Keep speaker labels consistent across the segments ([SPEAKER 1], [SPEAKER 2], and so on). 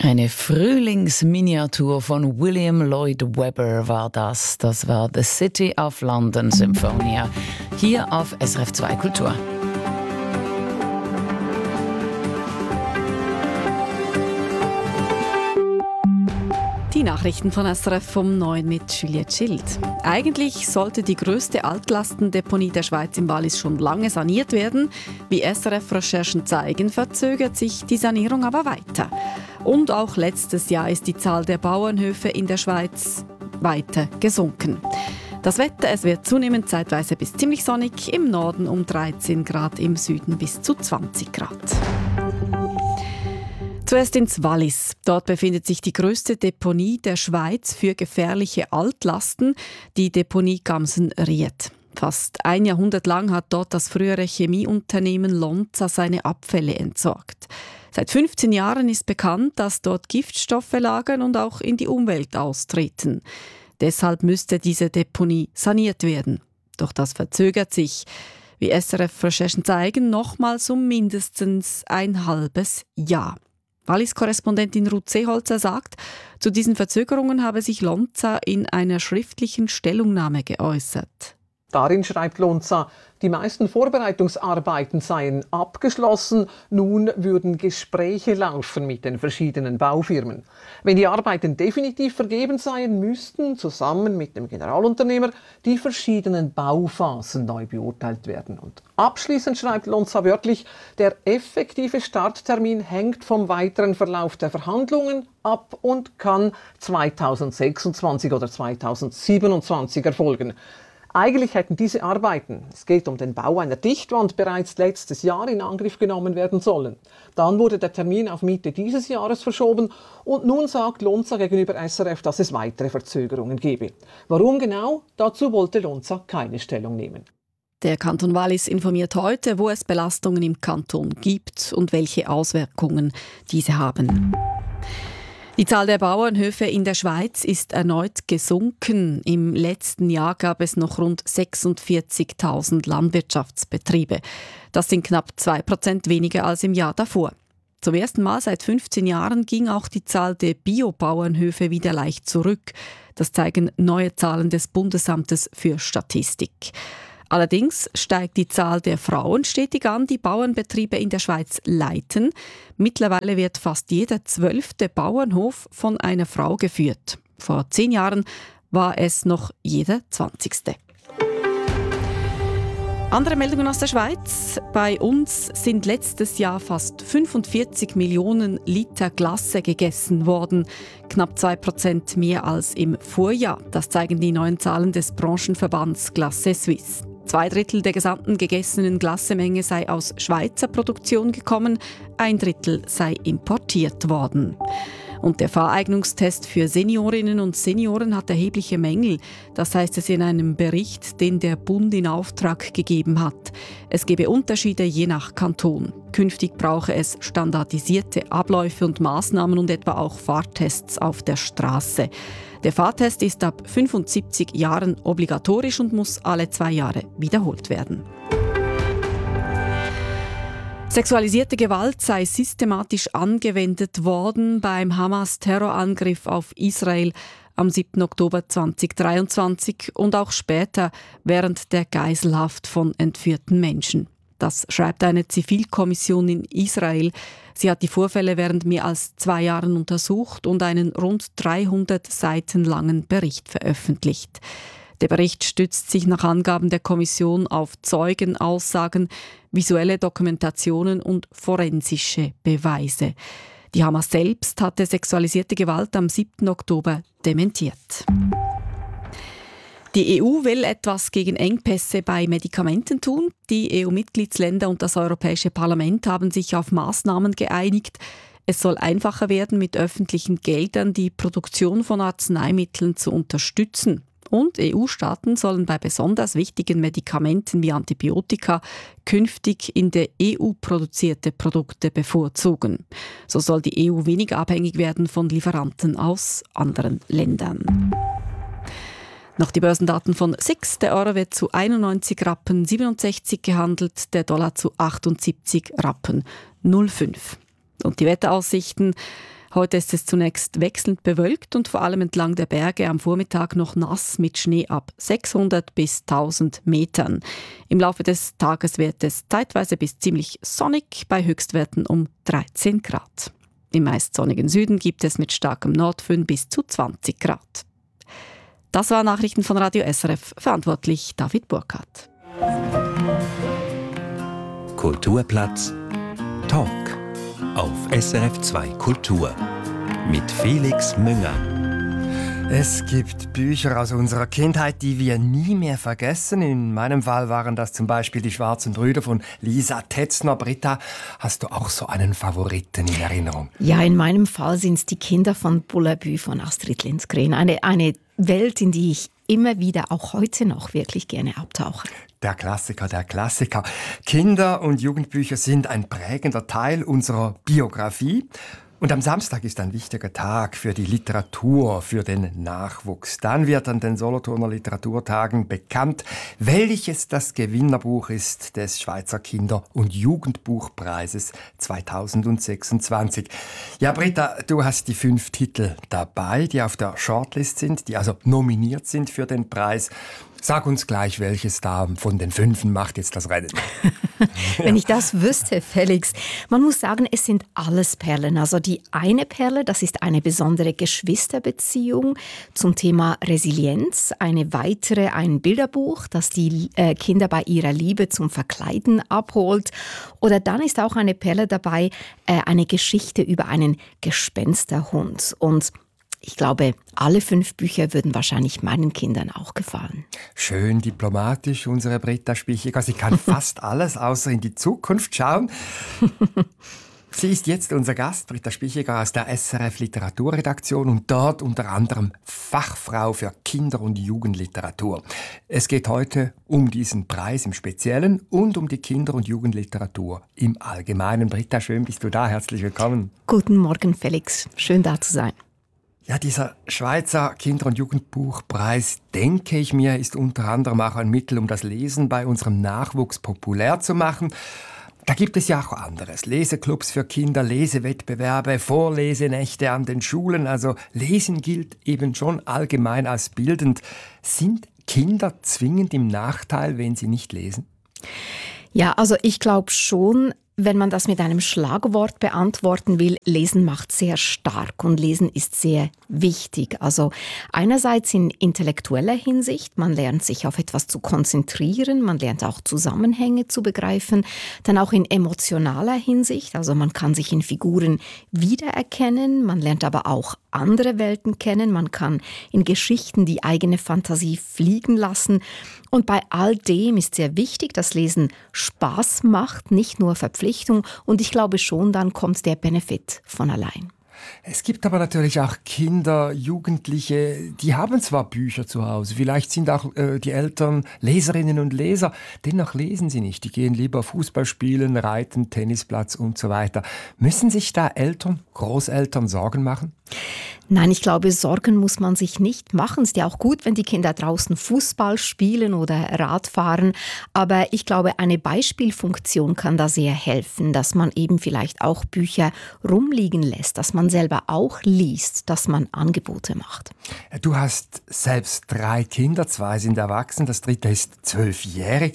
[SPEAKER 1] Eine Frühlingsminiatur von William Lloyd Webber war das. Das war The City of London Symphonia. Hier auf SRF 2 Kultur.
[SPEAKER 2] Die Nachrichten von SRF vom 9 mit Juliette Schild. Eigentlich sollte die grösste Altlastendeponie der Schweiz im Wallis schon lange saniert werden. Wie SRF-Recherchen zeigen, verzögert sich die Sanierung aber weiter. Und auch letztes Jahr ist die Zahl der Bauernhöfe in der Schweiz weiter gesunken. Das Wetter, es wird zunehmend zeitweise bis ziemlich sonnig, im Norden um 13 Grad, im Süden bis zu 20 Grad. Zuerst ins Wallis. Dort befindet sich die grösste Deponie der Schweiz für gefährliche Altlasten, die Deponie Gamsen-Ried. Fast ein Jahrhundert lang hat dort das frühere Chemieunternehmen Lonza seine Abfälle entsorgt. Seit 15 Jahren ist bekannt, dass dort Giftstoffe lagern und auch in die Umwelt austreten. Deshalb müsste diese Deponie saniert werden. Doch das verzögert sich. Wie SRF-Recherchen zeigen, nochmals um mindestens ein halbes Jahr. Wallis-Korrespondentin Ruth Seeholzer sagt, zu diesen Verzögerungen habe sich Lonza in einer schriftlichen Stellungnahme geäußert.
[SPEAKER 3] Darin schreibt Lonza, die meisten Vorbereitungsarbeiten seien abgeschlossen, nun würden Gespräche laufen mit den verschiedenen Baufirmen. Wenn die Arbeiten definitiv vergeben seien, müssten zusammen mit dem Generalunternehmer die verschiedenen Bauphasen neu beurteilt werden. Und abschließend schreibt Lonza wörtlich, der effektive Starttermin hängt vom weiteren Verlauf der Verhandlungen ab und kann 2026 oder 2027 erfolgen. Eigentlich hätten diese Arbeiten, es geht um den Bau einer Dichtwand, bereits letztes Jahr in Angriff genommen werden sollen. Dann wurde der Termin auf Mitte dieses Jahres verschoben und nun sagt Lonza gegenüber SRF, dass es weitere Verzögerungen gebe. Warum genau? Dazu wollte Lonza keine Stellung nehmen.
[SPEAKER 2] Der Kanton Wallis informiert heute, wo es Belastungen im Kanton gibt und welche Auswirkungen diese haben. Die Zahl der Bauernhöfe in der Schweiz ist erneut gesunken. Im letzten Jahr gab es noch rund 46.000 Landwirtschaftsbetriebe. Das sind knapp 2% weniger als im Jahr davor. Zum ersten Mal seit 15 Jahren ging auch die Zahl der Biobauernhöfe wieder leicht zurück. Das zeigen neue Zahlen des Bundesamtes für Statistik. Allerdings steigt die Zahl der Frauen stetig an, die Bauernbetriebe in der Schweiz leiten. Mittlerweile wird fast jeder 12. Bauernhof von einer Frau geführt. Vor 10 Jahren war es noch jeder 20. Andere Meldungen aus der Schweiz. Bei uns sind letztes Jahr fast 45 Millionen Liter Glasse gegessen worden. Knapp 2% mehr als im Vorjahr. Das zeigen die neuen Zahlen des Branchenverbands Glasse Suisse. 2/3 der gesamten gegessenen Glassemenge sei aus Schweizer Produktion gekommen, 1/3 sei importiert worden. Und der Fahreignungstest für Seniorinnen und Senioren hat erhebliche Mängel. Das heißt es in einem Bericht, den der Bund in Auftrag gegeben hat. Es gebe Unterschiede je nach Kanton. Künftig brauche es standardisierte Abläufe und Maßnahmen und etwa auch Fahrtests auf der Straße. Der Fahrtest ist ab 75 Jahren obligatorisch und muss alle 2 Jahre wiederholt werden. Sexualisierte Gewalt sei systematisch angewendet worden beim Hamas-Terrorangriff auf Israel am 7. Oktober 2023 und auch später während der Geiselhaft von entführten Menschen. Das schreibt eine Zivilkommission in Israel. Sie hat die Vorfälle während mehr als 2 Jahren untersucht und einen rund 300 Seiten langen Bericht veröffentlicht. Der Bericht stützt sich nach Angaben der Kommission auf Zeugenaussagen, visuelle Dokumentationen und forensische Beweise. Die Hamas selbst hatte sexualisierte Gewalt am 7. Oktober dementiert. Die EU will etwas gegen Engpässe bei Medikamenten tun. Die EU-Mitgliedsländer und das Europäische Parlament haben sich auf Maßnahmen geeinigt. Es soll einfacher werden, mit öffentlichen Geldern die Produktion von Arzneimitteln zu unterstützen. Und EU-Staaten sollen bei besonders wichtigen Medikamenten wie Antibiotika künftig in der EU produzierte Produkte bevorzugen. So soll die EU weniger abhängig werden von Lieferanten aus anderen Ländern. Noch die Börsendaten von SIX. Der Euro wird zu 91 Rappen 67 gehandelt, der Dollar zu 78 Rappen 05. Und die Wetteraussichten. Heute ist es zunächst wechselnd bewölkt und vor allem entlang der Berge am Vormittag noch nass mit Schnee ab 600 bis 1000 Metern. Im Laufe des Tages wird es zeitweise bis ziemlich sonnig, bei Höchstwerten um 13 Grad. Im meist sonnigen Süden gibt es mit starkem Nordföhn bis zu 20 Grad. Das waren Nachrichten von Radio SRF, verantwortlich David Burkhardt.
[SPEAKER 4] Kulturplatz Talk auf SRF 2 Kultur mit Felix Münger.
[SPEAKER 5] Es gibt Bücher aus unserer Kindheit, die wir nie mehr vergessen. In meinem Fall waren das zum Beispiel die Schwarzen Brüder von Lisa Tetzner. Britta, hast du auch so einen Favoriten in Erinnerung?
[SPEAKER 6] Ja, in meinem Fall sind es die Kinder von Bullabü von Astrid Lindgren. Eine Welt, in die ich immer wieder, auch heute noch, wirklich gerne abtauche.
[SPEAKER 5] Der Klassiker, der Klassiker. Kinder- und Jugendbücher sind ein prägender Teil unserer Biografie. Und am Samstag ist ein wichtiger Tag für die Literatur, für den Nachwuchs. Dann wird an den Solothurner Literaturtagen bekannt, welches das Gewinnerbuch ist des Schweizer Kinder- und Jugendbuchpreises 2026. Ja, Britta, du hast die 5 Titel dabei, die auf der Shortlist sind, die also nominiert sind für den Preis. Sag uns gleich, welches da von den 5 macht jetzt das Rennen.
[SPEAKER 6] Wenn ich das wüsste, Felix. Man muss sagen, es sind alles Perlen. Also die eine Perle, das ist eine besondere Geschwisterbeziehung zum Thema Resilienz. Eine weitere, ein Bilderbuch, das die Kinder bei ihrer Liebe zum Verkleiden abholt. Oder dann ist auch eine Perle dabei, eine Geschichte über einen Gespensterhund. Und ich glaube, alle 5 Bücher würden wahrscheinlich meinen Kindern auch gefallen.
[SPEAKER 5] Schön diplomatisch, unsere Britta Spichiger. Sie kann fast alles, außer in die Zukunft schauen. Sie ist jetzt unser Gast, Britta Spichiger aus der SRF Literaturredaktion und dort unter anderem Fachfrau für Kinder- und Jugendliteratur. Es geht heute um diesen Preis im Speziellen und um die Kinder- und Jugendliteratur im Allgemeinen. Britta, schön bist du da. Herzlich willkommen.
[SPEAKER 6] Guten Morgen, Felix. Schön da zu sein.
[SPEAKER 5] Ja, dieser Schweizer Kinder- und Jugendbuchpreis, denke ich mir, ist unter anderem auch ein Mittel, um das Lesen bei unserem Nachwuchs populär zu machen. Da gibt es ja auch anderes. Leseclubs für Kinder, Lesewettbewerbe, Vorlesenächte an den Schulen. Also Lesen gilt eben schon allgemein als bildend. Sind Kinder zwingend im Nachteil, wenn sie nicht lesen?
[SPEAKER 6] Ja, also ich glaube schon, wenn man das mit einem Schlagwort beantworten will, Lesen macht sehr stark und Lesen ist sehr wichtig. Also einerseits in intellektueller Hinsicht, man lernt sich auf etwas zu konzentrieren, man lernt auch Zusammenhänge zu begreifen, dann auch in emotionaler Hinsicht, also man kann sich in Figuren wiedererkennen, man lernt aber auch andere Welten kennen, man kann in Geschichten die eigene Fantasie fliegen lassen. Und bei all dem ist sehr wichtig, dass Lesen Spaß macht, nicht nur Verpflichtung. Und ich glaube schon, dann kommt der Benefit von allein.
[SPEAKER 5] Es gibt aber natürlich auch Kinder, Jugendliche, die haben zwar Bücher zu Hause, vielleicht sind auch die Eltern Leserinnen und Leser, dennoch lesen sie nicht. Die gehen lieber Fußball spielen, reiten, Tennisplatz und so weiter. Müssen sich da Eltern, Großeltern Sorgen machen?
[SPEAKER 6] Nein, ich glaube, Sorgen muss man sich nicht machen. Es ist ja auch gut, wenn die Kinder draußen Fußball spielen oder Radfahren. Aber ich glaube, eine Beispielfunktion kann da sehr helfen, dass man eben vielleicht auch Bücher rumliegen lässt, dass man selber auch liest, dass man Angebote macht.
[SPEAKER 5] Du hast selbst 3 Kinder, 2 sind erwachsen, das 3. ist 12-jährig.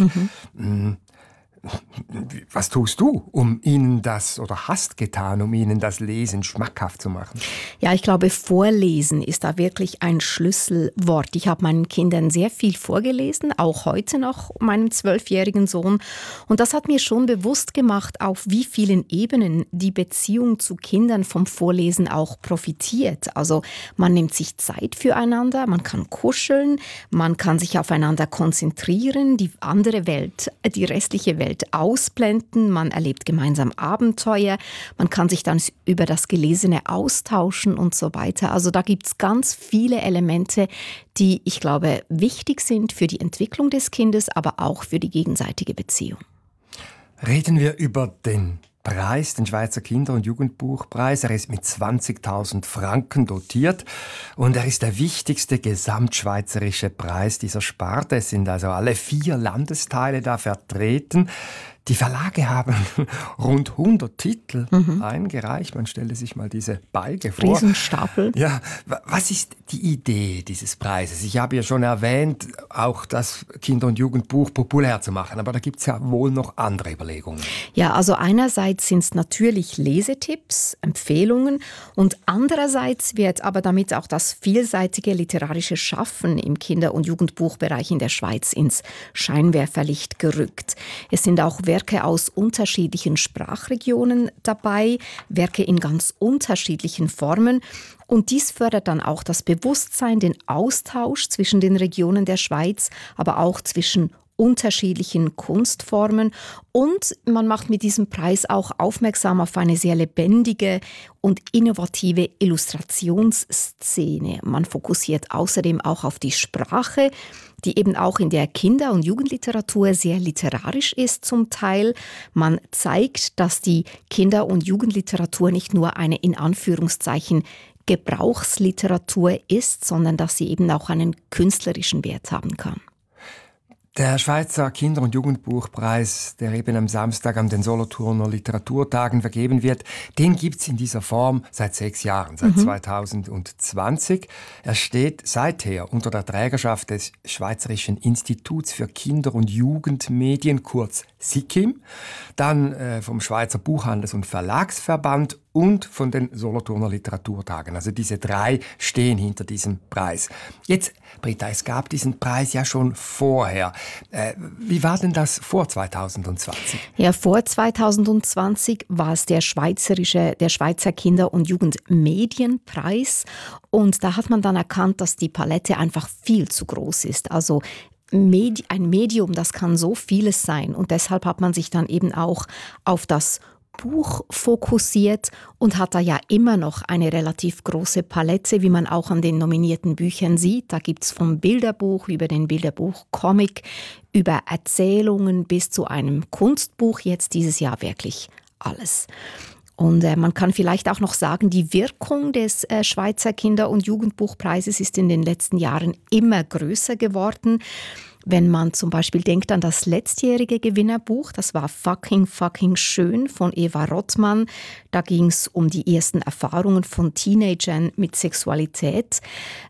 [SPEAKER 5] Was tust du, um ihnen das, oder hast getan, um ihnen das Lesen schmackhaft zu machen?
[SPEAKER 6] Ja, ich glaube, Vorlesen ist da wirklich ein Schlüsselwort. Ich habe meinen Kindern sehr viel vorgelesen, auch heute noch meinem 12-jährigen Sohn. Und das hat mir schon bewusst gemacht, auf wie vielen Ebenen die Beziehung zu Kindern vom Vorlesen auch profitiert. Also man nimmt sich Zeit füreinander, man kann kuscheln, man kann sich aufeinander konzentrieren, die andere Welt, die restliche Welt ausblenden, man erlebt gemeinsam Abenteuer, man kann sich dann über das Gelesene austauschen und so weiter. Also da gibt es ganz viele Elemente, die, ich glaube, wichtig sind für die Entwicklung des Kindes, aber auch für die gegenseitige Beziehung.
[SPEAKER 5] Reden wir über den Preis, den Schweizer Kinder- und Jugendbuchpreis. Er ist mit 20.000 Franken dotiert und er ist der wichtigste gesamtschweizerische Preis dieser Sparte. Es sind also alle 4 Landesteile da vertreten. Die Verlage haben rund 100 Titel eingereicht. Man stelle sich mal diese Balge vor.
[SPEAKER 6] Riesenstapel.
[SPEAKER 5] Ja, was ist die Idee dieses Preises? Ich habe ja schon erwähnt, auch das Kinder- und Jugendbuch populär zu machen, aber da gibt es ja wohl noch andere Überlegungen.
[SPEAKER 6] Ja, also einerseits sind es natürlich Lesetipps, Empfehlungen und andererseits wird aber damit auch das vielseitige literarische Schaffen im Kinder- und Jugendbuchbereich in der Schweiz ins Scheinwerferlicht gerückt. Es sind auch Werke aus unterschiedlichen Sprachregionen dabei, Werke in ganz unterschiedlichen Formen. Und dies fördert dann auch das Bewusstsein, den Austausch zwischen den Regionen der Schweiz, aber auch zwischen unterschiedlichen Kunstformen. Und man macht mit diesem Preis auch aufmerksam auf eine sehr lebendige und innovative Illustrationsszene. Man fokussiert außerdem auch auf die Sprache, die eben auch in der Kinder- und Jugendliteratur sehr literarisch ist zum Teil. Man zeigt, dass die Kinder- und Jugendliteratur nicht nur eine in Anführungszeichen Gebrauchsliteratur ist, sondern dass sie eben auch einen künstlerischen Wert haben kann.
[SPEAKER 5] Der Schweizer Kinder- und Jugendbuchpreis, der eben am Samstag an den Solothurner Literaturtagen vergeben wird, den gibt es in dieser Form seit 6 Jahren, seit 2020. Er steht seither unter der Trägerschaft des Schweizerischen Instituts für Kinder- und Jugendmedien, kurz SIKIM, dann vom Schweizer Buchhandels- und Verlagsverband und von den Solothurner Literaturtagen. Also diese 3 stehen hinter diesem Preis. Jetzt, Britta, es gab diesen Preis ja schon vorher. Wie war denn das vor 2020?
[SPEAKER 6] Ja, vor 2020 war es der Schweizer Kinder- und Jugendmedienpreis. Und da hat man dann erkannt, dass die Palette einfach viel zu groß ist. Also ein Medium, das kann so vieles sein. Und deshalb hat man sich dann eben auch auf das Buch fokussiert und hat da ja immer noch eine relativ große Palette, wie man auch an den nominierten Büchern sieht. Da gibt es vom Bilderbuch über den Bilderbuch-Comic, über Erzählungen bis zu einem Kunstbuch, jetzt dieses Jahr wirklich alles. Und man kann vielleicht auch noch sagen, die Wirkung des Schweizer Kinder- und Jugendbuchpreises ist in den letzten Jahren immer größer geworden. Wenn man zum Beispiel denkt an das letztjährige Gewinnerbuch, das war Fucking schön von Eva Rottmann. Da ging es um die ersten Erfahrungen von Teenagern mit Sexualität.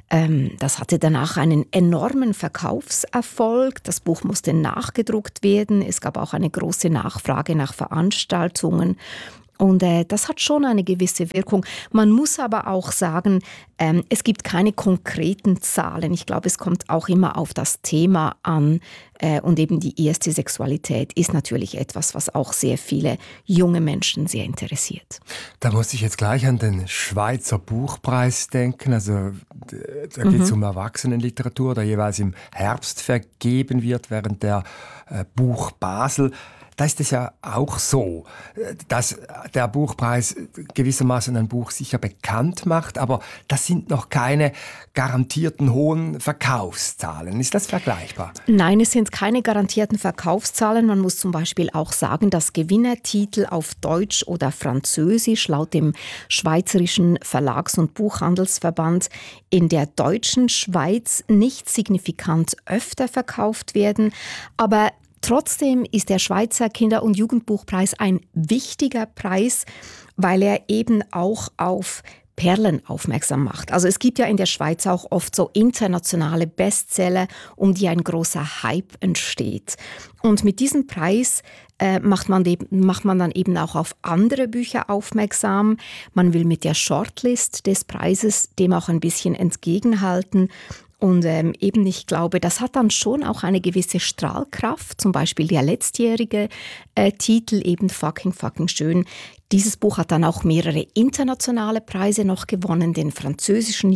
[SPEAKER 6] Das hatte danach einen enormen Verkaufserfolg. Das Buch musste nachgedruckt werden. Es gab auch eine große Nachfrage nach Veranstaltungen. Und das hat schon eine gewisse Wirkung. Man muss aber auch sagen, es gibt keine konkreten Zahlen. Ich glaube, es kommt auch immer auf das Thema an. Und eben die erste Sexualität ist natürlich etwas, was auch sehr viele junge Menschen sehr interessiert.
[SPEAKER 5] Da muss ich jetzt gleich an den Schweizer Buchpreis denken. Also da geht es um Erwachsenenliteratur, der jeweils im Herbst vergeben wird, während der Buch Basel. Da ist es ja auch so, dass der Buchpreis gewissermaßen ein Buch sicher bekannt macht, aber das sind noch keine garantierten hohen Verkaufszahlen. Ist das vergleichbar?
[SPEAKER 6] Nein, es sind keine garantierten Verkaufszahlen. Man muss zum Beispiel auch sagen, dass Gewinnertitel auf Deutsch oder Französisch laut dem Schweizerischen Verlags- und Buchhandelsverband in der deutschen Schweiz nicht signifikant öfter verkauft werden, aber trotzdem ist der Schweizer Kinder- und Jugendbuchpreis ein wichtiger Preis, weil er eben auch auf Perlen aufmerksam macht. Also es gibt ja in der Schweiz auch oft so internationale Bestseller, um die ein großer Hype entsteht. Und mit diesem Preis macht man dann eben auch auf andere Bücher aufmerksam. Man will mit der Shortlist des Preises dem auch ein bisschen entgegenhalten. Und eben, ich glaube, das hat dann schon auch eine gewisse Strahlkraft. Zum Beispiel der letztjährige Titel, eben Fucking schön. Dieses Buch hat dann auch mehrere internationale Preise noch gewonnen, den französischen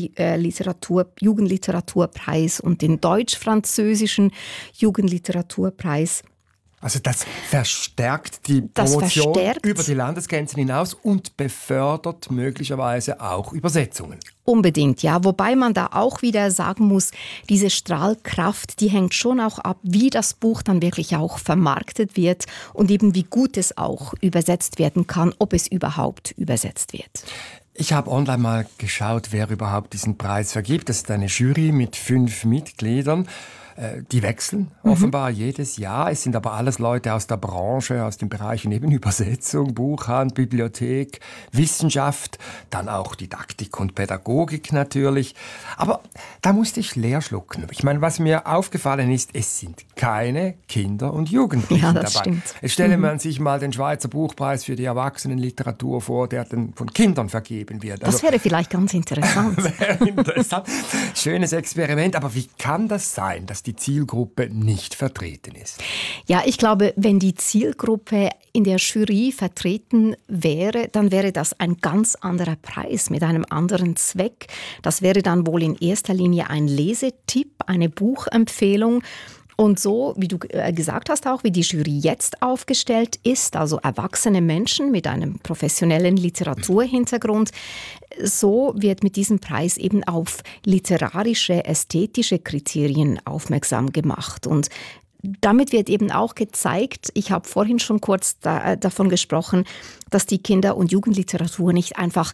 [SPEAKER 6] Jugendliteraturpreis und den deutsch-französischen Jugendliteraturpreis.
[SPEAKER 5] Also das verstärkt die Promotion über die Landesgrenzen hinaus und befördert möglicherweise auch Übersetzungen.
[SPEAKER 6] Unbedingt, ja. Wobei man da auch wieder sagen muss, diese Strahlkraft, die hängt schon auch ab, wie das Buch dann wirklich auch vermarktet wird und eben wie gut es auch übersetzt werden kann, ob es überhaupt übersetzt wird.
[SPEAKER 5] Ich habe online mal geschaut, wer überhaupt diesen Preis vergibt. Das ist eine Jury mit 5 Mitgliedern. Die wechseln offenbar jedes Jahr. Es sind aber alles Leute aus der Branche, aus den Bereichen eben Übersetzung, Buchhandel, Bibliothek, Wissenschaft, dann auch Didaktik und Pädagogik natürlich. Aber da musste ich leer schlucken. Ich meine, was mir aufgefallen ist, es sind keine Kinder und Jugendlichen dabei.
[SPEAKER 6] Stimmt.
[SPEAKER 5] Jetzt stelle man sich mal den Schweizer Buchpreis für die Erwachsenenliteratur vor, der dann von Kindern vergeben wird.
[SPEAKER 6] Das wäre vielleicht ganz interessant.
[SPEAKER 5] Wäre interessant. Schönes Experiment, aber wie kann das sein, dass die Zielgruppe nicht vertreten ist?
[SPEAKER 6] Ja, ich glaube, wenn die Zielgruppe in der Jury vertreten wäre, dann wäre das ein ganz anderer Preis mit einem anderen Zweck. Das wäre dann wohl in erster Linie ein Lesetipp, eine Buchempfehlung. Und so, wie du gesagt hast, auch wie die Jury jetzt aufgestellt ist, also erwachsene Menschen mit einem professionellen Literaturhintergrund, so wird mit diesem Preis eben auf literarische, ästhetische Kriterien aufmerksam gemacht. Und damit wird eben auch gezeigt, ich habe vorhin schon kurz davon gesprochen, dass die Kinder- und Jugendliteratur nicht einfach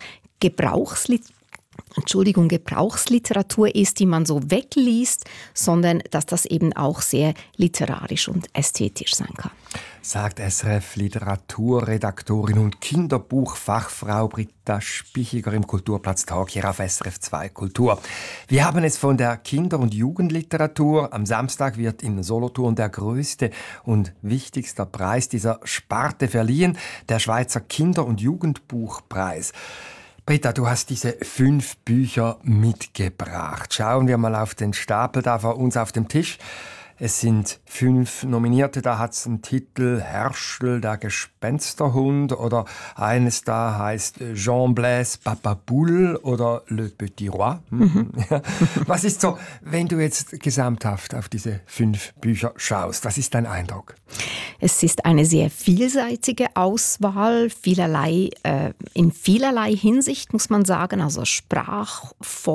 [SPEAKER 6] Gebrauchsliteratur ist, die man so wegliest, sondern dass das eben auch sehr literarisch und ästhetisch sein kann.
[SPEAKER 5] Sagt SRF-Literaturredaktorin und Kinderbuchfachfrau Britta Spichiger im Kulturplatz-Talk hier auf SRF 2 Kultur. Wir haben es von der Kinder- und Jugendliteratur. Am Samstag wird in Solothurn der größte und wichtigste Preis dieser Sparte verliehen, der Schweizer Kinder- und Jugendbuchpreis. Britta, du hast diese 5 Bücher mitgebracht. Schauen wir mal auf den Stapel da vor uns auf dem Tisch. Es sind 5 Nominierte, da hat es einen Titel Herschel, der Gespensterhund, oder eines da heißt Jean-Blaise Papaboule oder Le Petit Roi. Ja. Was ist so, wenn du jetzt gesamthaft auf diese 5 Bücher schaust, was ist dein Eindruck?
[SPEAKER 6] Es ist eine sehr vielseitige Auswahl, in vielerlei Hinsicht muss man sagen, also Sprache,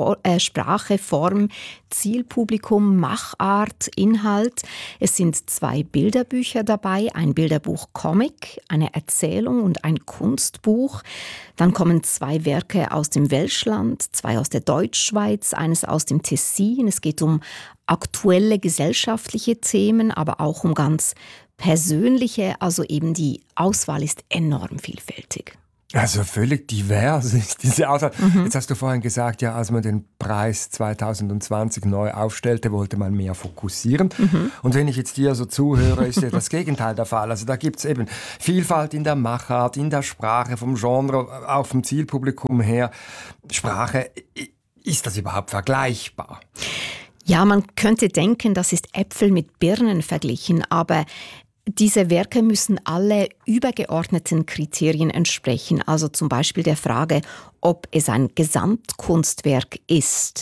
[SPEAKER 6] Form, Zielpublikum, Machart, Inhalt. Es sind 2 Bilderbücher dabei, ein Bilderbuch Comic, eine Erzählung und ein Kunstbuch. Dann kommen 2 Werke aus dem Welschland, 2 aus der Deutschschweiz, eines aus dem Tessin. Es geht um aktuelle gesellschaftliche Themen, aber auch um ganz persönliche, also eben die Auswahl ist enorm vielfältig.
[SPEAKER 5] Also völlig divers ist diese Auswahl. Jetzt hast du vorhin gesagt, ja, als man den Preis 2020 neu aufstellte, wollte man mehr fokussieren. Und wenn ich jetzt dir so zuhöre, ist ja das Gegenteil der Fall. Also da gibt es eben Vielfalt in der Machart, in der Sprache, vom Genre, auch vom Zielpublikum her. Sprache, ist das überhaupt vergleichbar?
[SPEAKER 6] Ja, man könnte denken, das ist Äpfel mit Birnen verglichen, aber diese Werke müssen alle übergeordneten Kriterien entsprechen, also zum Beispiel der Frage, ob es ein Gesamtkunstwerk ist,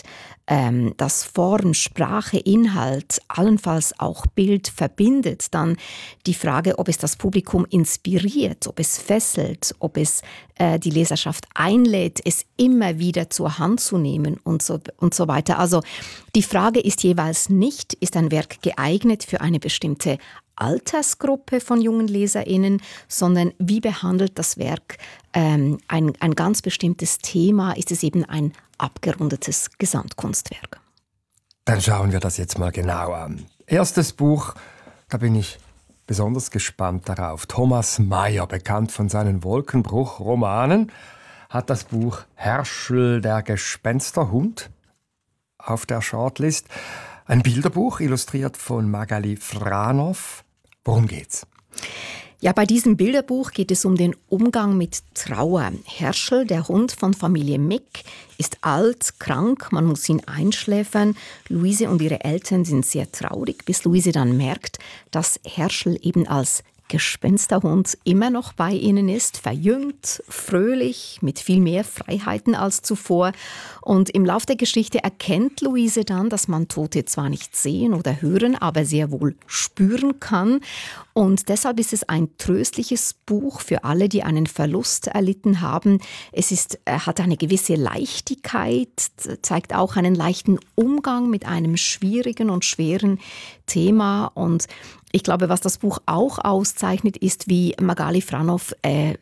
[SPEAKER 6] das Form, Sprache, Inhalt, allenfalls auch Bild verbindet, dann die Frage, ob es das Publikum inspiriert, ob es fesselt, ob es die Leserschaft einlädt, es immer wieder zur Hand zu nehmen und so weiter. Also die Frage ist jeweils nicht, ist ein Werk geeignet für eine bestimmte Altersgruppe von jungen LeserInnen, sondern wie behandelt das Werk ein ganz bestimmtes Thema? Ist es eben ein abgerundetes Gesamtkunstwerk?
[SPEAKER 5] Dann schauen wir das jetzt mal genau an. Erstes Buch, da bin ich besonders gespannt darauf. Thomas Mayer, bekannt von seinen Wolkenbruch-Romanen, hat das Buch Herschel, der Gespensterhund auf der Shortlist. Ein Bilderbuch, illustriert von Magali Franow. Worum geht's?
[SPEAKER 6] Ja, bei diesem Bilderbuch geht es um den Umgang mit Trauer. Herschel, der Hund von Familie Mick, ist alt, krank, man muss ihn einschläfern. Luise und ihre Eltern sind sehr traurig, bis Luise dann merkt, dass Herschel eben als Gespensterhund immer noch bei ihnen ist, verjüngt, fröhlich, mit viel mehr Freiheiten als zuvor. Und im Lauf der Geschichte erkennt Luise dann, dass man Tote zwar nicht sehen oder hören, aber sehr wohl spüren kann. Und deshalb ist es ein tröstliches Buch für alle, die einen Verlust erlitten haben. Hat eine gewisse Leichtigkeit, zeigt auch einen leichten Umgang mit einem schwierigen und schweren Thema. Und ich glaube, was das Buch auch auszeichnet, ist, wie Magali Franov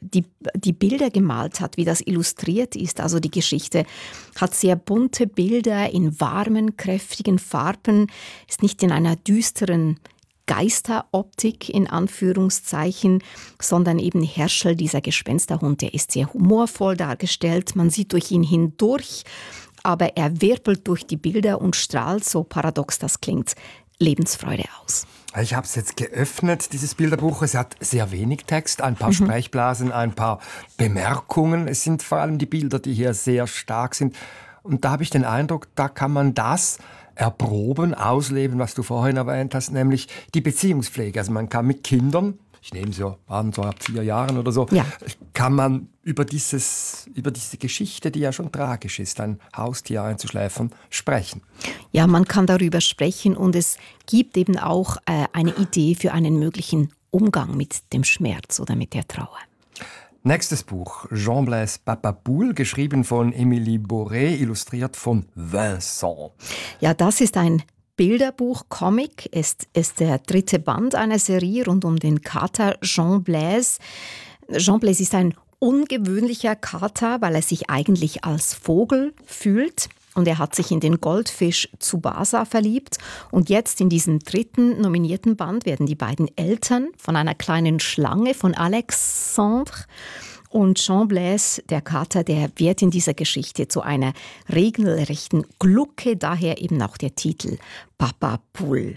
[SPEAKER 6] die Bilder gemalt hat, wie das illustriert ist. Also die Geschichte hat sehr bunte Bilder in warmen, kräftigen Farben, ist nicht in einer düsteren Geisteroptik in Anführungszeichen, sondern eben Herschel, dieser Gespensterhund, der ist sehr humorvoll dargestellt. Man sieht durch ihn hindurch, aber er wirbelt durch die Bilder und strahlt, so paradox das klingt, Lebensfreude aus.
[SPEAKER 5] Ich habe es jetzt geöffnet, dieses Bilderbuch. Es hat sehr wenig Text, ein paar Sprechblasen, ein paar Bemerkungen. Es sind vor allem die Bilder, die hier sehr stark sind. Und da habe ich den Eindruck, da kann man das erproben, ausleben, was du vorhin erwähnt hast, nämlich die Beziehungspflege. Also man kann mit Kindern, ich nehme waren so ab 4 Jahren oder so, kann man über diese Geschichte, die ja schon tragisch ist, ein Haustier einzuschläfern, sprechen.
[SPEAKER 6] Ja, man kann darüber sprechen und es gibt eben auch eine Idee für einen möglichen Umgang mit dem Schmerz oder mit der Trauer.
[SPEAKER 5] Nächstes Buch, Jean-Blaise Papapoule, geschrieben von Émilie Boré, illustriert von Vincent.
[SPEAKER 6] Ja, das ist ein Bilderbuch, Comic. Es ist der 3. Band einer Serie rund um den Kater Jean-Blaise. Jean-Blaise ist ein ungewöhnlicher Kater, weil er sich eigentlich als Vogel fühlt. Und er hat sich in den Goldfisch Tsubasa verliebt. Und jetzt in diesem 3. nominierten Band werden die beiden Eltern von einer kleinen Schlange, von Alexandre und Jean-Blaise, der Kater, der wird in dieser Geschichte zu einer regelrechten Glucke, daher eben auch der Titel Papapoule.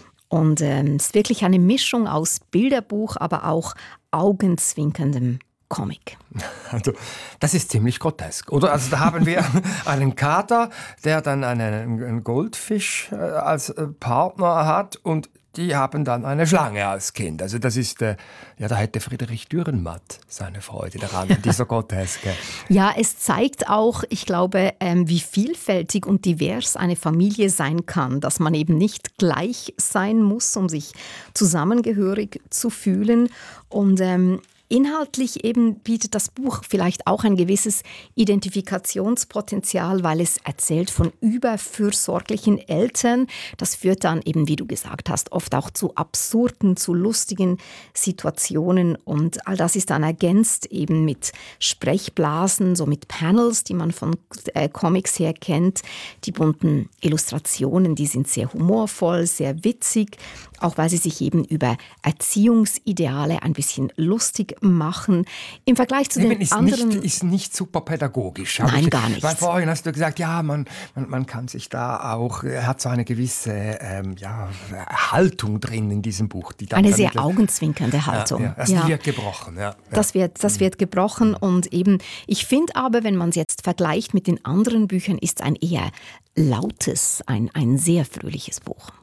[SPEAKER 6] Und es ist wirklich eine Mischung aus Bilderbuch, aber auch augenzwinkerndem Comic.
[SPEAKER 5] Also, das ist ziemlich grotesk, oder? Also da haben wir einen Kater, der dann einen Goldfisch als Partner hat und die haben dann eine Schlange als Kind. Also das ist, da hätte Friedrich Dürrenmatt seine Freude daran, dieser Groteske.
[SPEAKER 6] Ja, es zeigt auch, ich glaube, wie vielfältig und divers eine Familie sein kann, dass man eben nicht gleich sein muss, um sich zusammengehörig zu fühlen. Und inhaltlich eben bietet das Buch vielleicht auch ein gewisses Identifikationspotenzial, weil es erzählt von überfürsorglichen Eltern. Das führt dann eben, wie du gesagt hast, oft auch zu absurden, zu lustigen Situationen. Und all das ist dann ergänzt eben mit Sprechblasen, so mit Panels, die man von Comics her kennt. Die bunten Illustrationen, die sind sehr humorvoll, sehr witzig, auch weil sie sich eben über Erziehungsideale ein bisschen lustig machen. Im Vergleich zu den anderen...
[SPEAKER 5] Ist nicht super pädagogisch.
[SPEAKER 6] Nein, gar nicht.
[SPEAKER 5] Weil vorhin hast du gesagt, ja, man kann sich da auch, hat so eine gewisse Haltung drin in diesem Buch. Die dann
[SPEAKER 6] eine sehr augenzwinkernde Haltung.
[SPEAKER 5] Die wird gebrochen. Ja.
[SPEAKER 6] Das wird gebrochen und eben, ich finde aber, wenn man es jetzt vergleicht mit den anderen Büchern, ist es ein eher lautes, ein sehr fröhliches Buch.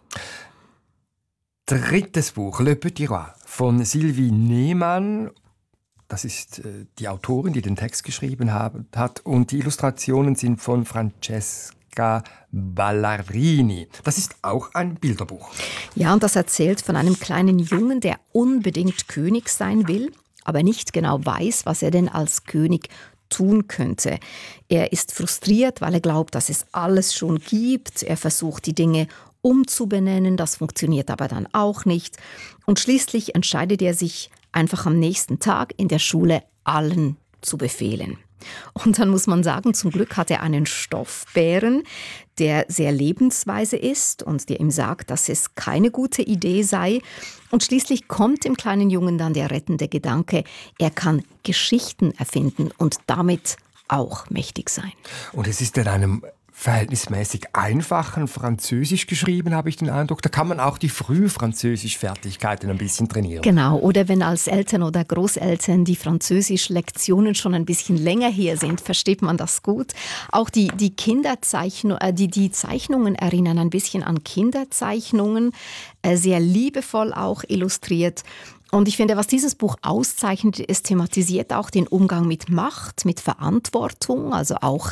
[SPEAKER 5] 3. Buch, Le Petit Roi von Sylvie Nehmann. Das ist die Autorin, die den Text geschrieben hat. Und die Illustrationen sind von Francesca Ballarini. Das ist auch ein Bilderbuch.
[SPEAKER 6] Ja, und das erzählt von einem kleinen Jungen, der unbedingt König sein will, aber nicht genau weiß, was er denn als König tun könnte. Er ist frustriert, weil er glaubt, dass es alles schon gibt. Er versucht, die Dinge umzubenennen, das funktioniert aber dann auch nicht. Und schließlich entscheidet er sich einfach am nächsten Tag in der Schule allen zu befehlen. Und dann muss man sagen, zum Glück hat er einen Stoffbären, der sehr lebensweise ist und der ihm sagt, dass es keine gute Idee sei. Und schließlich kommt dem kleinen Jungen dann der rettende Gedanke, er kann Geschichten erfinden und damit auch mächtig sein.
[SPEAKER 5] Und es ist in einem verhältnismäßig einfachen Französisch geschrieben, habe ich den Eindruck. Da kann man auch die Frühfranzösisch-Fertigkeiten ein bisschen trainieren.
[SPEAKER 6] Genau, oder wenn als Eltern oder Großeltern die Französisch-Lektionen schon ein bisschen länger her sind, versteht man das gut. Auch die Zeichnungen erinnern ein bisschen an Kinderzeichnungen, sehr liebevoll auch illustriert. Und ich finde, was dieses Buch auszeichnet, es thematisiert auch den Umgang mit Macht, mit Verantwortung, also auch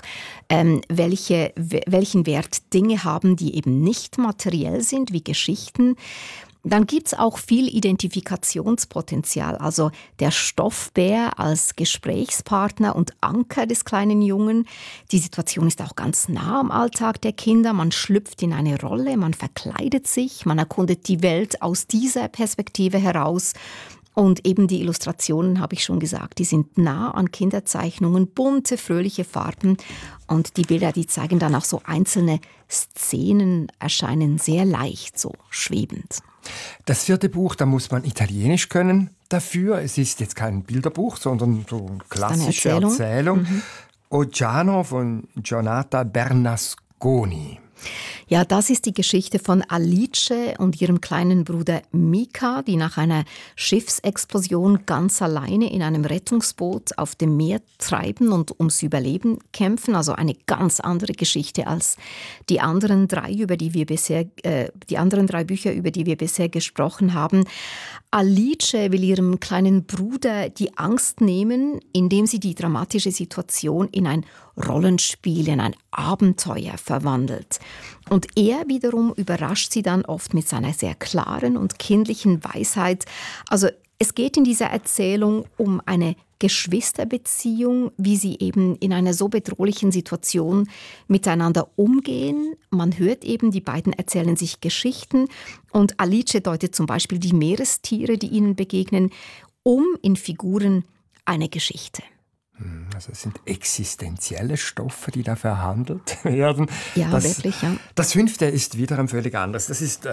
[SPEAKER 6] welchen Wert Dinge haben, die eben nicht materiell sind, wie Geschichten. Dann gibt es auch viel Identifikationspotenzial. Also der Stoffbär als Gesprächspartner und Anker des kleinen Jungen. Die Situation ist auch ganz nah am Alltag der Kinder. Man schlüpft in eine Rolle, man verkleidet sich, man erkundet die Welt aus dieser Perspektive heraus. Und eben die Illustrationen, habe ich schon gesagt, die sind nah an Kinderzeichnungen, bunte, fröhliche Farben. Und die Bilder, die zeigen dann auch so einzelne Szenen, erscheinen sehr leicht, so schwebend.
[SPEAKER 5] Das 4. Buch, da muss man Italienisch können dafür. Es ist jetzt kein Bilderbuch, sondern so eine klassische Erzählung. Oggiano von Giornata Bernasconi.
[SPEAKER 6] Ja, das ist die Geschichte von Alice und ihrem kleinen Bruder Mika, die nach einer Schiffsexplosion ganz alleine in einem Rettungsboot auf dem Meer treiben und ums Überleben kämpfen. Also eine ganz andere Geschichte als die anderen drei Bücher, über die wir bisher gesprochen haben. Alice will ihrem kleinen Bruder die Angst nehmen, indem sie die dramatische Situation in ein Rollenspiel, in ein Abenteuer verwandelt. Und er wiederum überrascht sie dann oft mit seiner sehr klaren und kindlichen Weisheit. Also es geht in dieser Erzählung um eine Geschwisterbeziehung, wie sie eben in einer so bedrohlichen Situation miteinander umgehen. Man hört eben, die beiden erzählen sich Geschichten und Alice deutet zum Beispiel die Meerestiere, die ihnen begegnen, in Figuren eine Geschichte.
[SPEAKER 5] Also es sind existenzielle Stoffe, die da verhandelt werden.
[SPEAKER 6] Ja, wirklich, ja.
[SPEAKER 5] Das 5. ist wiederum völlig anders. Das ist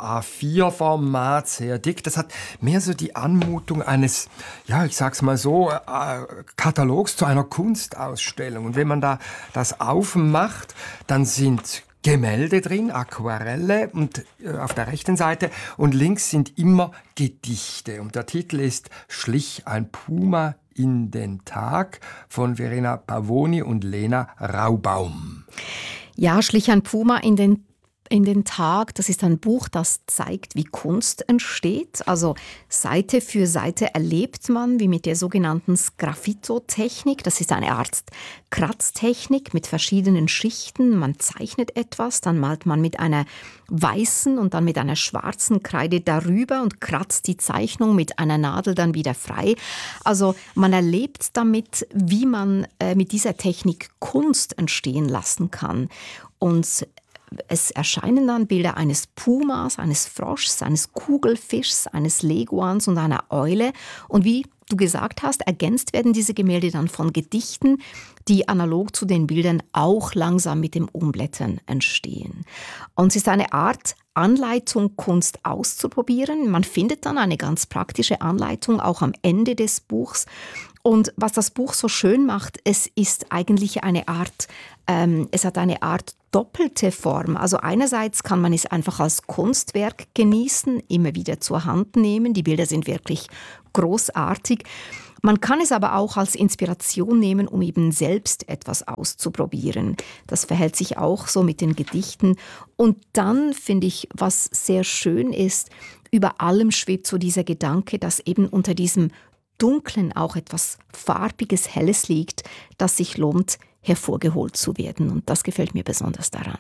[SPEAKER 5] A4-Format, sehr dick. Das hat mehr so die Anmutung eines, ich sag's mal so, Katalogs zu einer Kunstausstellung. Und wenn man da das aufmacht, dann sind Gemälde drin, Aquarelle und auf der rechten Seite und links sind immer Gedichte. Und der Titel ist Schlich ein Puma in den Tag von Verena Pavoni und Lena Raubaum.
[SPEAKER 6] Ja, Schlich ein Puma in den Tag, das ist ein Buch, das zeigt, wie Kunst entsteht. Also Seite für Seite erlebt man, wie mit der sogenannten Sgraffito-Technik, das ist eine Art Kratztechnik mit verschiedenen Schichten. Man zeichnet etwas, dann malt man mit einer weißen und dann mit einer schwarzen Kreide darüber und kratzt die Zeichnung mit einer Nadel dann wieder frei. Also man erlebt damit, wie man mit dieser Technik Kunst entstehen lassen kann. Und es erscheinen dann Bilder eines Pumas, eines Froschs, eines Kugelfischs, eines Leguans und einer Eule. Und wie du gesagt hast, ergänzt werden diese Gemälde dann von Gedichten, die analog zu den Bildern auch langsam mit dem Umblättern entstehen. Und es ist eine Art Anleitung, Kunst auszuprobieren. Man findet dann eine ganz praktische Anleitung auch am Ende des Buchs. Und was das Buch so schön macht, es ist eigentlich eine Art, es hat eine Art doppelte Form. Also einerseits kann man es einfach als Kunstwerk genießen, immer wieder zur Hand nehmen. Die Bilder sind wirklich großartig. Man kann es aber auch als Inspiration nehmen, um eben selbst etwas auszuprobieren. Das verhält sich auch so mit den Gedichten. Und dann finde ich, was sehr schön ist, über allem schwebt so dieser Gedanke, dass eben unter diesem Dunklen auch etwas Farbiges, Helles liegt, das sich lohnt, hervorgeholt zu werden. Und das gefällt mir besonders daran.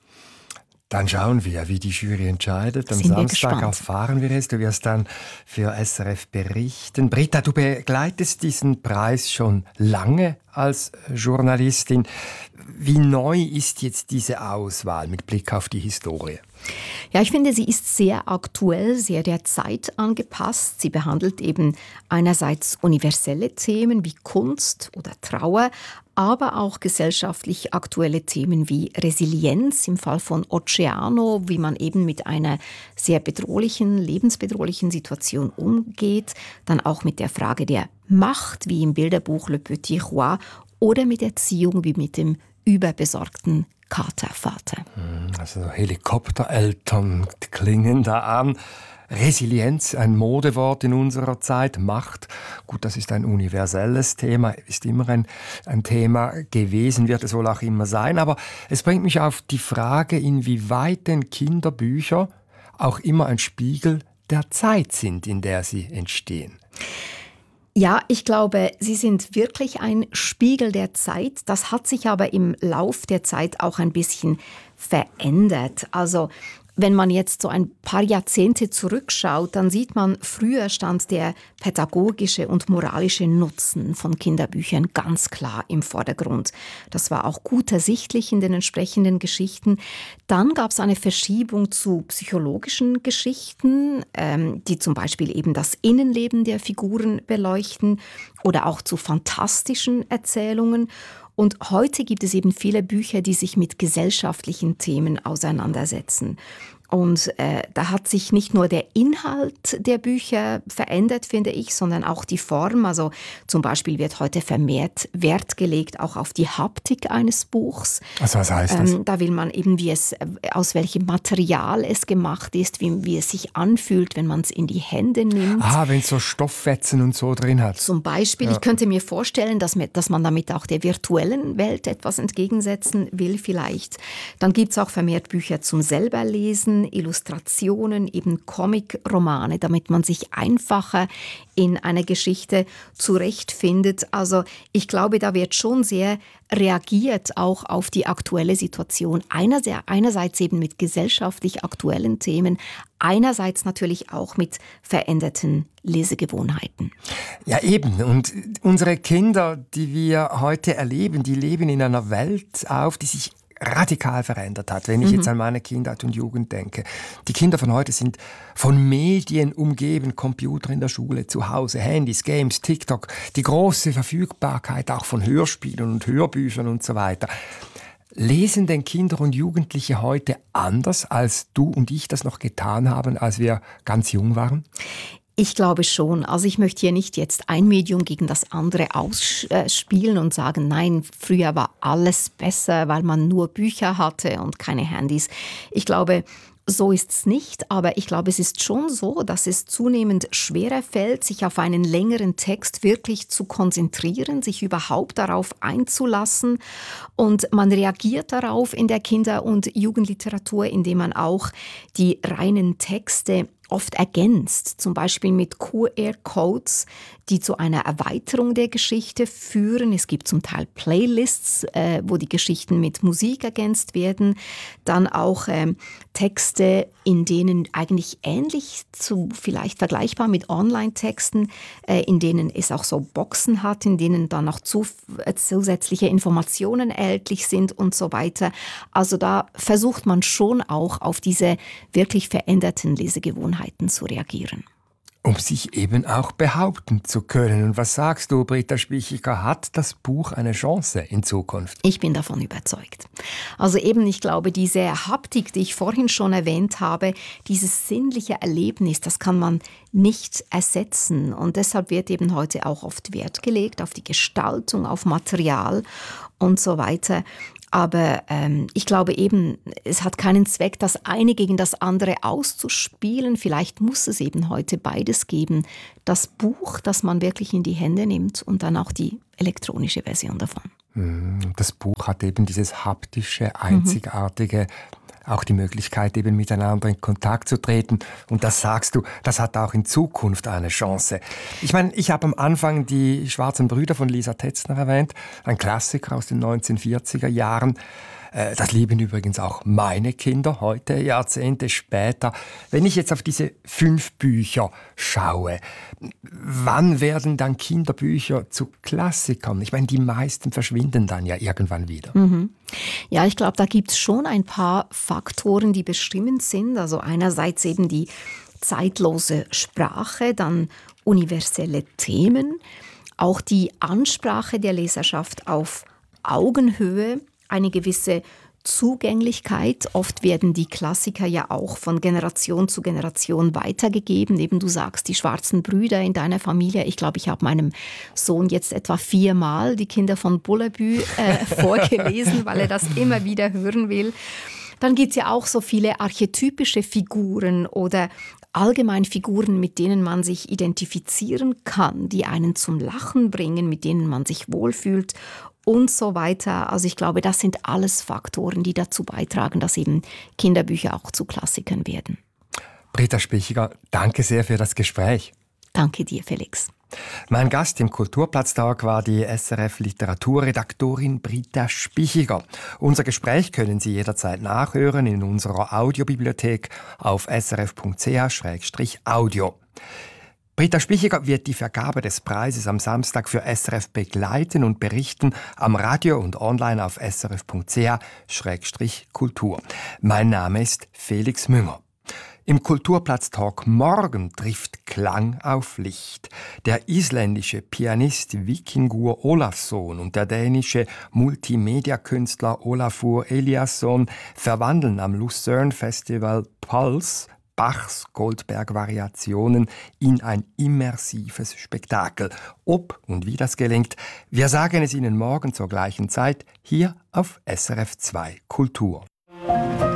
[SPEAKER 5] Dann schauen wir, wie die Jury entscheidet. Am Samstag erfahren wir es. Du wirst dann für SRF berichten. Britta, du begleitest diesen Preis schon lange als Journalistin. Wie neu ist jetzt diese Auswahl mit Blick auf die Historie?
[SPEAKER 6] Ja, ich finde, sie ist sehr aktuell, sehr der Zeit angepasst. Sie behandelt eben einerseits universelle Themen wie Kunst oder Trauer, aber auch gesellschaftlich aktuelle Themen wie Resilienz im Fall von Oggiano, wie man eben mit einer sehr bedrohlichen, lebensbedrohlichen Situation umgeht, dann auch mit der Frage der Macht, wie im Bilderbuch Le Petit Roi, oder mit Erziehung, wie mit dem überbesorgten Katervater.
[SPEAKER 5] Also Helikoptereltern klingen da an. Resilienz, ein Modewort in unserer Zeit. Macht, gut, das ist ein universelles Thema, ist immer ein Thema gewesen, wird es wohl auch immer sein. Aber es bringt mich auf die Frage, inwieweit denn Kinderbücher auch immer ein Spiegel der Zeit sind, in der sie entstehen.
[SPEAKER 6] Ja, ich glaube, sie sind wirklich ein Spiegel der Zeit. Das hat sich aber im Lauf der Zeit auch ein bisschen verändert. Also wenn man jetzt so ein paar Jahrzehnte zurückschaut, dann sieht man, früher stand der pädagogische und moralische Nutzen von Kinderbüchern ganz klar im Vordergrund. Das war auch gut ersichtlich in den entsprechenden Geschichten. Dann gab es eine Verschiebung zu psychologischen Geschichten, die zum Beispiel eben das Innenleben der Figuren beleuchten oder auch zu fantastischen Erzählungen. Und heute gibt es eben viele Bücher, die sich mit gesellschaftlichen Themen auseinandersetzen. Und da hat sich nicht nur der Inhalt der Bücher verändert, finde ich, sondern auch die Form. Also zum Beispiel wird heute vermehrt Wert gelegt auch auf die Haptik eines Buchs.
[SPEAKER 5] Also was heißt das?
[SPEAKER 6] Da will man eben, aus welchem Material es gemacht ist, wie es sich anfühlt, wenn man es in die Hände nimmt.
[SPEAKER 5] Wenn es so Stofffetzen und so drin hat.
[SPEAKER 6] Zum Beispiel, ich könnte mir vorstellen, dass man damit auch der virtuellen Welt etwas entgegensetzen will vielleicht. Dann gibt es auch vermehrt Bücher zum Selberlesen, Illustrationen, eben Comic-Romane, damit man sich einfacher in einer Geschichte zurechtfindet. Also ich glaube, da wird schon sehr reagiert auch auf die aktuelle Situation. Einerseits eben mit gesellschaftlich aktuellen Themen, einerseits natürlich auch mit veränderten Lesegewohnheiten.
[SPEAKER 5] Ja, eben. Und unsere Kinder, die wir heute erleben, die leben in einer Welt auf, die sich radikal verändert hat, wenn ich jetzt an meine Kindheit und Jugend denke. Die Kinder von heute sind von Medien umgeben, Computer in der Schule, zu Hause, Handys, Games, TikTok, die große Verfügbarkeit auch von Hörspielen und Hörbüchern und so weiter. Lesen denn Kinder und Jugendliche heute anders, als du und ich das noch getan haben, als wir ganz jung waren?
[SPEAKER 6] Ich glaube schon. Also ich möchte hier nicht jetzt ein Medium gegen das andere ausspielen und sagen, nein, früher war alles besser, weil man nur Bücher hatte und keine Handys. Ich glaube, so ist es nicht, aber ich glaube, es ist schon so, dass es zunehmend schwerer fällt, sich auf einen längeren Text wirklich zu konzentrieren, sich überhaupt darauf einzulassen. Und man reagiert darauf in der Kinder- und Jugendliteratur, indem man auch die reinen Texte oft ergänzt, zum Beispiel mit QR-Codes, die zu einer Erweiterung der Geschichte führen. Es gibt zum Teil Playlists, wo die Geschichten mit Musik ergänzt werden. Dann auch Texte, in denen eigentlich ähnlich zu, vielleicht vergleichbar mit Online-Texten, in denen es auch so Boxen hat, in denen dann noch zusätzliche Informationen erhältlich sind und so weiter. Also da versucht man schon auch auf diese wirklich veränderten Lesegewohnheiten zu reagieren.
[SPEAKER 5] Um sich eben auch behaupten zu können. Und was sagst du, Britta Spichiger, hat das Buch eine Chance in Zukunft?
[SPEAKER 6] Ich bin davon überzeugt. Also eben, ich glaube, diese Haptik, die ich vorhin schon erwähnt habe, dieses sinnliche Erlebnis, das kann man nicht ersetzen. Und deshalb wird eben heute auch oft Wert gelegt auf die Gestaltung, auf Material und so weiter. Aber ich glaube eben, es hat keinen Zweck, das eine gegen das andere auszuspielen. Vielleicht muss es eben heute beides geben. Das Buch, das man wirklich in die Hände nimmt und dann auch die elektronische Version davon.
[SPEAKER 5] Das Buch hat eben dieses haptische, einzigartige, auch die Möglichkeit, eben miteinander in Kontakt zu treten. Und das sagst du, das hat auch in Zukunft eine Chance. Ich meine, ich habe am Anfang die Schwarzen Brüder von Lisa Tetzner erwähnt, ein Klassiker aus den 1940er Jahren. Das lieben übrigens auch meine Kinder heute, Jahrzehnte später. Wenn ich jetzt auf diese 5 Bücher schaue, wann werden dann Kinderbücher zu Klassikern? Ich meine, die meisten verschwinden dann ja irgendwann wieder.
[SPEAKER 6] Ja, ich glaube, da gibt es schon ein paar Faktoren, die bestimmend sind. Also einerseits eben die zeitlose Sprache, dann universelle Themen, auch die Ansprache der Leserschaft auf Augenhöhe, eine gewisse Zugänglichkeit. Oft werden die Klassiker ja auch von Generation zu Generation weitergegeben. Eben du sagst, die Schwarzen Brüder in deiner Familie. Ich glaube, ich habe meinem Sohn jetzt etwa 4-mal die Kinder von Bullabü vorgelesen, weil er das immer wieder hören will. Dann gibt es ja auch so viele archetypische Figuren oder allgemein Figuren, mit denen man sich identifizieren kann, die einen zum Lachen bringen, mit denen man sich wohlfühlt und so weiter. Also ich glaube, das sind alles Faktoren, die dazu beitragen, dass eben Kinderbücher auch zu Klassikern werden.
[SPEAKER 5] Britta Spichiger, danke sehr für das Gespräch.
[SPEAKER 6] Danke dir, Felix.
[SPEAKER 5] Mein Gast im Kulturplatztag war die SRF-Literaturredaktorin Britta Spichiger. Unser Gespräch können Sie jederzeit nachhören in unserer Audiobibliothek auf srf.ch/audio. Britta Spichiger wird die Vergabe des Preises am Samstag für SRF begleiten und berichten am Radio und online auf srf.ch/kultur. Mein Name ist Felix Münger. Im Kulturplatztalk morgen trifft Klang auf Licht. Der isländische Pianist Víkingur Ólafsson und der dänische Multimedia-Künstler Olafur Eliasson verwandeln am Lucerne Festival Pulse Bachs Goldberg-Variationen in ein immersives Spektakel. Ob und wie das gelingt, wir sagen es Ihnen morgen zur gleichen Zeit hier auf SRF 2 Kultur.